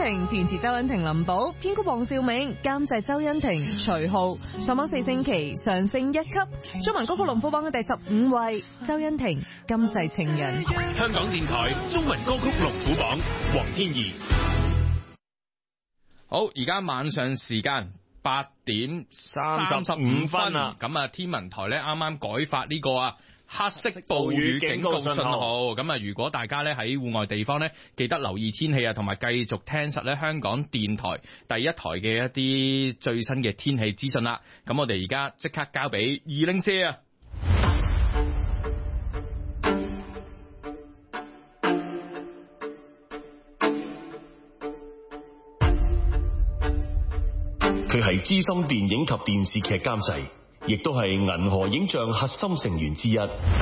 婷，填詞周欣婷、林寶，編曲黃兆銘，監製周欣婷、徐浩。上網4星期上升1級，中文歌曲龍虎榜嘅第15位，周欣婷《今世情人》。 香港電台中文歌曲龍虎榜，黃天怡。 好，而家晚上時間8點35分啦。咁啊，天文台咧啱啱改發呢個黑色暴雨警告信號。咁啊，如果大家咧喺戶外地方咧，記得留意天氣同埋繼續聽實咧香港電台第一台嘅一啲最新嘅天氣資訊啦。咁我哋而家即刻交俾二玲姐啊！ 佢係資深電影及電視劇監製，亦都係銀河影像核心成員之一。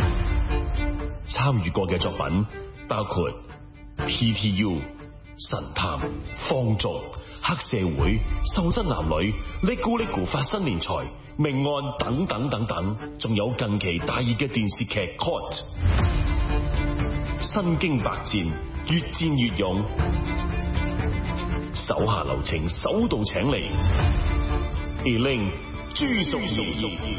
參與過嘅作品包括 PTU、神探、放逐、黑社會、瘦身男女、嚦咕嚦咕發新年財、命案等等等等，仲有近期大熱嘅電視劇 Caught。身經百戰，越戰越勇，手下留情，手到請嚟。Elaine 朱淑儀。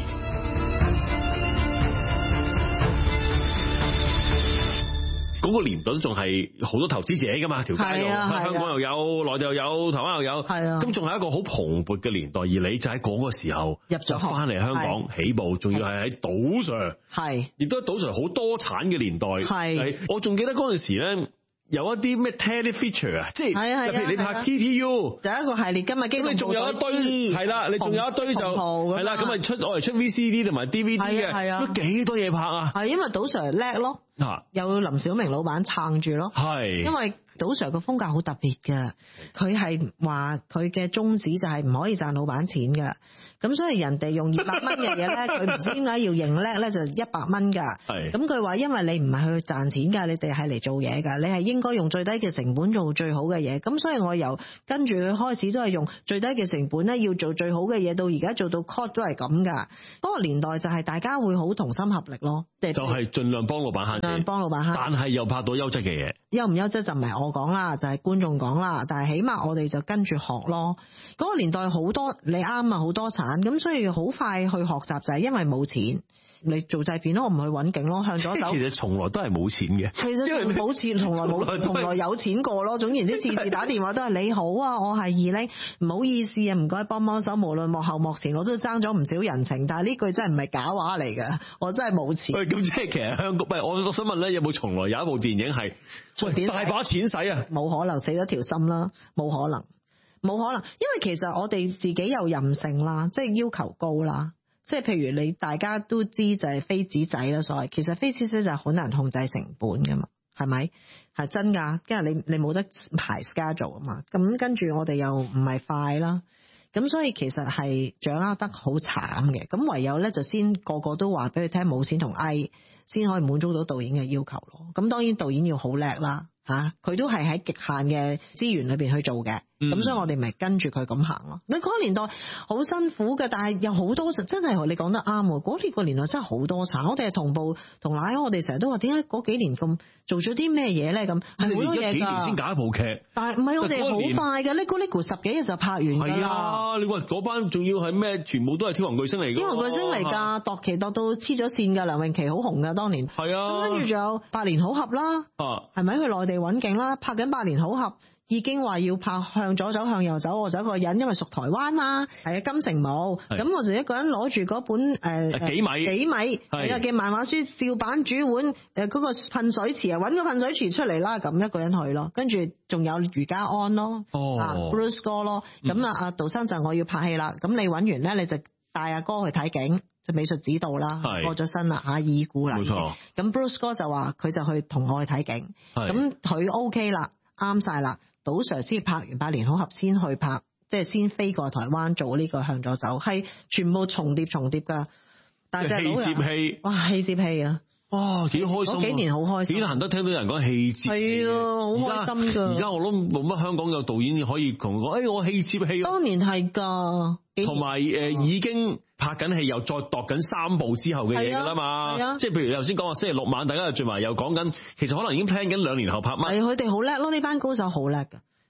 嗰個年代都仲係好多投資者噶嘛，條街度，香港又有，內地又有，台灣又有，咁仲係一個好蓬勃嘅年代。而你就喺嗰個時候入咗翻嚟香港起步，仲要係喺賭 Sir， 亦都係賭 Sir 好多產嘅年代。我仲記得嗰陣時咧，有一啲咩 tele feature 啊，即係譬如你拍 TTU 就一個系列，今日咁你仲有一堆係啦，你仲有一堆就係啦，咁啊我嚟出 VCD 同埋 DVD 嘅，都幾多嘢拍啊！ 係因為賭 Sir 叻咯，有林小明老闆撐住咯，因為賭 Sir 個風格好特別嘅，佢係話佢嘅宗旨就係唔可以賺老闆錢嘅。咁所以人哋用200蚊嘅嘢咧，佢唔知點解要認叻咧，就100蚊㗎。咁佢話因為你唔係去賺錢㗎，你哋係嚟做嘢㗎，你係應該用最低嘅成本做最好嘅嘢。咁所以我由跟住佢開始都係用最低嘅成本咧，要做最好嘅嘢，到而家做到 cut 都係咁㗎。嗰個年代就係大家會好同心合力咯，就係盡量幫老闆慳錢， 幫老闆慳， 但係又拍到優質嘅嘢。 優唔優質就唔係我講啦，就係觀眾講啦。但係起碼我哋就跟住學咯。嗰個年代好多你啱啊，好多產。咁所以好快去學習就係因為冇錢，你做製片咯，我唔去揾景咯，向左走。 其實從來都係冇錢嘅， 其實冇錢，從來有錢過咯。總言之，次次打電話都係你好啊，我係二玲，唔好意思啊，唔該幫幫手，無論幕後幕前我都爭咗唔少人情，但係呢句真係唔係假話嚟嘅，我真係冇錢。 喂，咁即係其實香港，我想問咧，有冇從來有一部電影係大把錢使啊？ 冇可能，死咗條心啦，冇可能。冇可能，因為其實我哋自己有任性啦，即係要求高啦，即係譬如你大家都知就係飛紙仔啦，所謂其實飛紙仔就係好難控制成本噶嘛，係咪？係真㗎，因為你冇得排 schedule 啊嘛，咁跟住我哋又唔係快啦，咁所以其實係掌握得好慘嘅，咁唯有咧就先個個都話俾佢聽冇錢同翳，先可以滿足到導演嘅要求咯。咁當然導演要好叻啦。佢都係喺極限嘅資源裏邊去做嘅，咁所以我哋咪跟住佢咁行咯。你嗰個年代好辛苦嘅，但係有好多真係你講得啱喎。嗰個年代真係好多產，我哋係同步同奶，我哋成日都話點解嗰幾年咁做咗啲咩嘢咧？咁係好多嘢㗎。幾年先搞一部劇，但係唔係我哋好快嘅，嚦咕嚦咕10幾日就拍完㗎啦。係啊，你話嗰班仲要係咩？全部都係天王巨星嚟㗎。天王巨星嚟㗎，度期度到黐咗線㗎。梁詠琪好紅㗎當年。係啊。咁跟住仲有百年好合啦，係咪去內地揾景啦？拍緊百年好合，已經話要拍向左走向右走，我就一個人，因為屬台灣啦，係啊金城武，咁我就一個人攞住嗰本幾米嘅漫畫書，照版煮碗嗰個噴水池啊，揾個噴水池出嚟啦，咁一個人去咯，跟住仲有余家安咯，Bruce 哥咯，咁阿杜生就我要拍戲啦，咁你揾完咧你就帶阿哥去睇景。就美術指導啦，過咗身啦嚇，已故啦。冇錯。咁 Bruce 哥就話佢就去同我去睇景，咁佢 OK 啦，啱晒啦。賭 Sir 先拍完百年好合先去拍，即係先飛過台灣做呢個向左走，係全部重疊㗎。但係戲接戲，哇戲接戲啊！哇幾開心！嗰幾年好開心，幾難得聽到人講戲接戲。係啊，好開心㗎。而家我都冇乜香港有導演可以同我講，我戲接戲。當年係㗎。同埋已經拍緊戲，又再度緊3部之後嘅嘢㗎啦嘛，即係譬如頭先講話星期六晚大家又聚埋，又講緊，其實可能已經 plan 緊2年後拍乜。係佢哋好叻咯，呢班高手好叻㗎。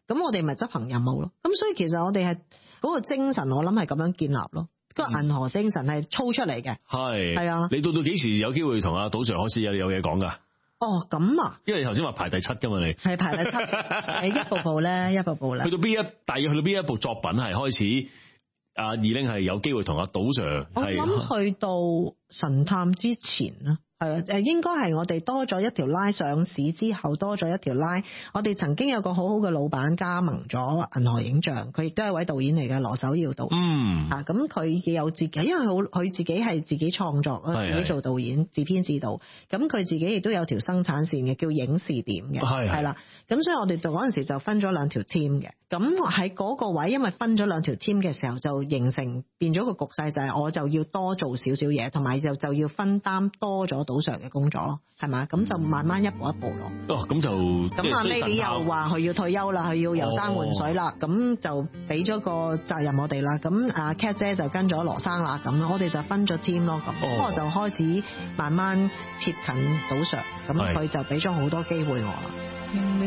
咁我哋咪執行任務咯。咁所以其實我哋係嗰個精神，我諗係咁樣建立咯。個銀河精神係操出嚟嘅。係啊。 你到幾時有機會同阿賭 Sir 開始有嘢講㗎？ 哦，咁啊， 因為你頭先話排第7㗎嘛，你係排第7，一步步咧，一步步咧。 大約去到邊一部作品係開始？阿二玲係有機會同阿賭 Sir 我諗去到神探之前啦。係應該係我哋多咗一條拉，上市之後多咗一條拉。我哋曾經有個好好嘅老闆加盟咗銀河影像，佢亦都係一位導演嚟嘅，羅守耀導。咁佢有自己，因為佢自己係自己創作啦，自己做導演、自編自導。咁佢自己亦都有條生產線嘅，叫影視點嘅，係啦。咁所以我哋嗰陣時就分咗兩條 team 嘅。咁喺嗰個位，因為分咗兩條 team 嘅時候，就形成變咗個局勢，就係我就要多做少少嘢，同埋就要分擔多咗賭場嘅工作咯，係嘛？咁就慢慢一步一步咯。 咁就咁阿 Lady 又話佢要退休啦，佢要遊山玩水啦，咁就俾咗個責任我哋啦。咁阿 Cat 姐就跟咗羅生啦，咁我哋就分咗 team 咯。咁我就開始慢慢貼近賭場，咁佢就俾咗好多機會我啦。